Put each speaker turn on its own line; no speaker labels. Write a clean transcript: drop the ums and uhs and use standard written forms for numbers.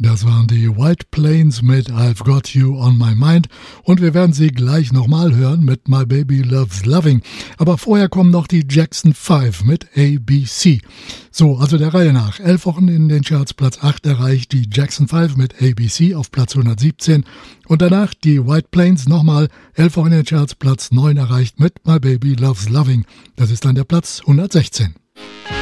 Das waren die White Plains mit I've Got You on My Mind und wir werden sie gleich nochmal hören mit My Baby Loves Loving. Aber vorher kommen noch die Jackson 5 mit ABC. So, also der Reihe nach. 11 Wochen in den Charts, Platz 8 erreicht die Jackson 5 mit ABC auf Platz 117 und danach die White Plains nochmal 11 Wochen in den Charts, Platz 9 erreicht mit My Baby Loves Loving. Das ist dann der Platz 116.